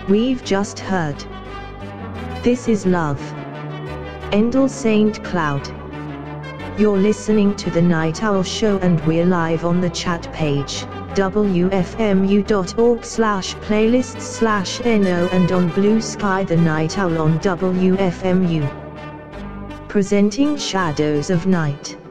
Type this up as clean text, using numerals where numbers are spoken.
We've just heard This Is Love, Endel St. Cloud. You're listening to The Night Owl Show and we're live on the chat page, wfmu.org/playlists/no, and on Blue Sky The Night Owl on WFMU. Presenting Shadows of Night.